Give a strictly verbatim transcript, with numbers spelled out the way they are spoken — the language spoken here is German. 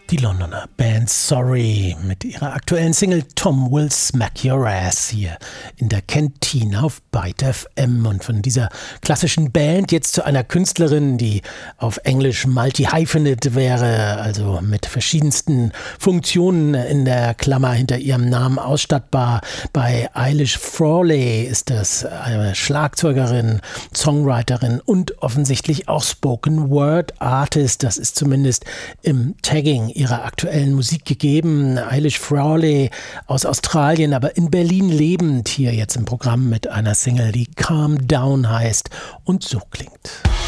Die Londoner Band Sorry mit ihrer aktuellen Single Tom Will Smack Your Ass hier in der Kantine auf Byte F M. Und von dieser klassischen Band jetzt zu einer Künstlerin, die auf Englisch multi-hyphenate wäre, also mit verschiedensten Funktionen in der Klammer hinter ihrem Namen ausstattbar. Bei Eilish Frawley ist das eine Schlagzeugerin, Songwriterin und offensichtlich auch Spoken Word Artist. Das ist zumindest im Tagging ihrer aktuellen Musik gegeben. Eilish Frawley aus Australien, aber in Berlin lebend, hier jetzt im Programm mit einer Single, die Calm Down heißt und so klingt.